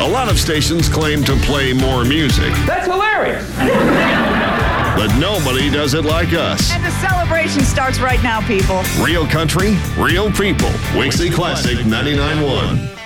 A lot of stations claim to play more music. That's hilarious. But nobody does it like us. And the celebration starts right now, people. Real country, real people. Wixie Classic 99.1.